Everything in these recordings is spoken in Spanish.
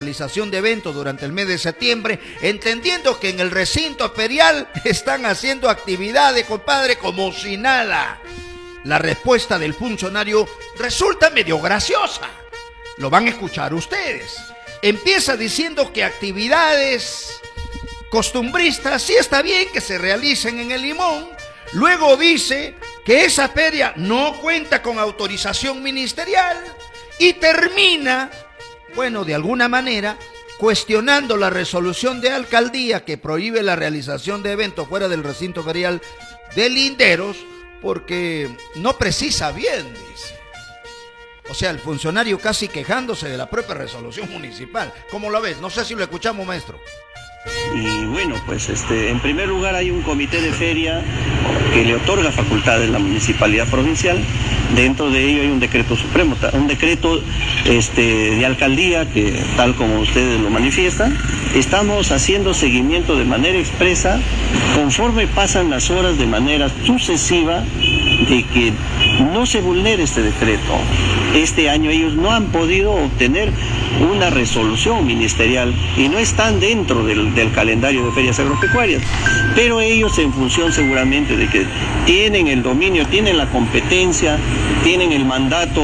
realización de eventos durante el mes de septiembre, entendiendo que en el recinto ferial están haciendo actividades, compadre, como si nada. La respuesta del funcionario resulta medio graciosa. Lo van a escuchar ustedes. Empieza diciendo que actividades costumbristas sí está bien que se realicen en el Limón. Luego dice que esa feria no cuenta con autorización ministerial y termina, bueno, de alguna manera, cuestionando la resolución de alcaldía que prohíbe la realización de eventos fuera del recinto ferial de Linderos porque no precisa bien, dice. O sea, el funcionario casi quejándose de la propia resolución municipal. ¿Cómo lo ves? No sé si lo escuchamos, maestro. Y bueno, pues en primer lugar hay un comité de feria que le otorga facultades a la municipalidad provincial. Dentro de ello hay un decreto supremo, un decreto de alcaldía que, tal como ustedes lo manifiestan, estamos haciendo seguimiento de manera expresa conforme pasan las horas de manera sucesiva de que no se vulnere este decreto. Este año ellos no han podido obtener una resolución ministerial y no están dentro del calendario de ferias agropecuarias, pero ellos, en función seguramente de que tienen el dominio, tienen la competencia, tienen el mandato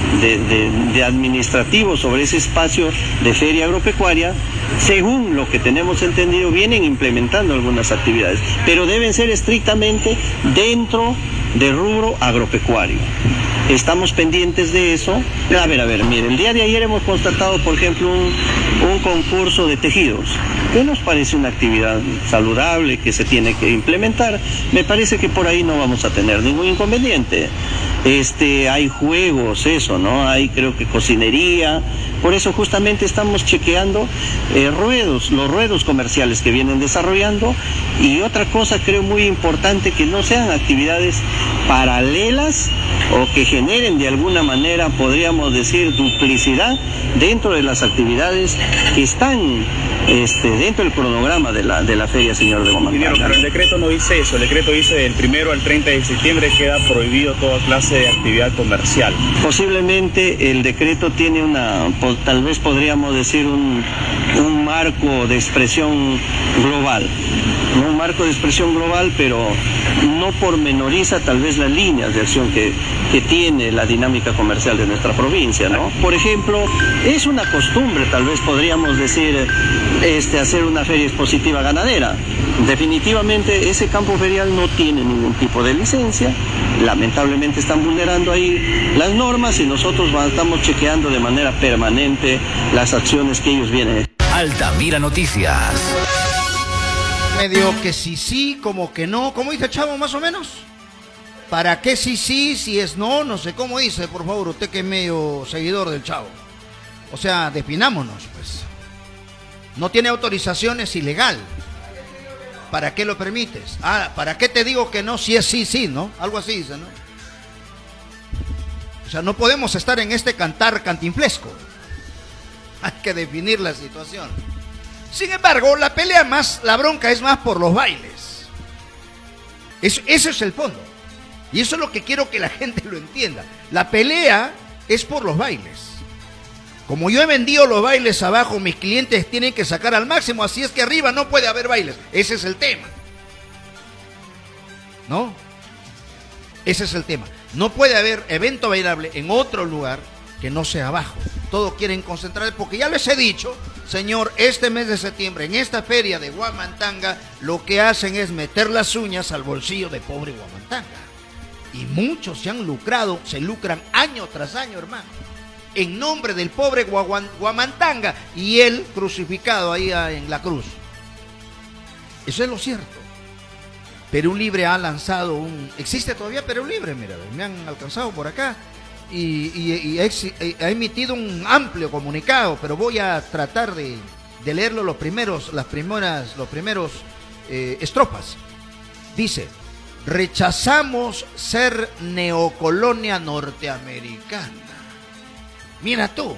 de administrativo sobre ese espacio de feria agropecuaria, según lo que tenemos entendido, vienen implementando algunas actividades, pero deben ser estrictamente dentro del rubro agropecuario. Estamos pendientes de eso. A ver, mire, el día de ayer hemos constatado, por ejemplo, un concurso de tejidos, que nos parece una actividad saludable que se tiene que implementar. Me parece que por ahí no vamos a tener ningún inconveniente. Hay juegos, eso, ¿no? Hay, creo que, cocinería. Por eso justamente estamos chequeando los ruedos comerciales que vienen desarrollando. Y otra cosa, creo, muy importante, que no sean actividades paralelas o que generen de alguna manera, podríamos decir, duplicidad dentro de las actividades que están dentro del cronograma de la feria, señor de Huamantanga. Pero el decreto no dice eso. El decreto dice del 1 al 30 de septiembre queda prohibido toda clase de actividad comercial. Posiblemente el decreto tiene tal vez podríamos decir un marco de expresión global. Un marco de expresión global, pero no pormenoriza tal vez las líneas de acción que tiene la dinámica comercial de nuestra provincia, ¿no? Por ejemplo, es una costumbre, tal vez podríamos decir, hacer una feria expositiva ganadera. Definitivamente ese campo ferial no tiene ningún tipo de licencia. Lamentablemente están vulnerando ahí las normas y nosotros estamos chequeando de manera permanente las acciones que ellos vienen. Altamira Noticias. Medio que sí, como que no. ¿Cómo dice Chavo, más o menos? ¿Para qué sí, si es no? No sé cómo dice, por favor, usted que es medio seguidor del Chavo. O sea, definámonos, pues. No tiene autorización, es ilegal. ¿Para qué lo permites? ¿Para qué te digo que no si es sí, no? Algo así dice, ¿no? O sea, no podemos estar en este cantar cantinflesco. Hay que definir la situación. Sin embargo, la bronca es más por los bailes. Ese es el fondo. Y eso es lo que quiero que la gente lo entienda. La pelea es por los bailes. Como yo he vendido los bailes abajo, mis clientes tienen que sacar al máximo, así es que arriba no puede haber bailes. Ese es el tema. ¿No? Ese es el tema. No puede haber evento bailable en otro lugar que no sea abajo. Todos quieren concentrar, porque ya les he dicho, señor, este mes de septiembre, en esta feria de Huamantanga, lo que hacen es meter las uñas al bolsillo de pobre Huamantanga. Y muchos se han lucrado, se lucran año tras año, hermano, en nombre del pobre Huamantanga y él crucificado ahí en la cruz. Eso es lo cierto. Perú Libre ha lanzado existe todavía Perú Libre, mira, me han alcanzado por acá y ha emitido un amplio comunicado, pero voy a tratar de leerlo las primeras estrofas. Dice: rechazamos ser neocolonia norteamericana. Mira tú,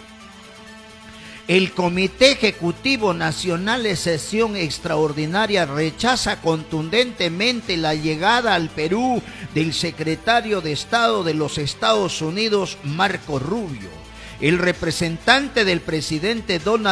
el Comité Ejecutivo Nacional de Sesión Extraordinaria rechaza contundentemente la llegada al Perú del secretario de Estado de los Estados Unidos, Marco Rubio. El representante del presidente Donald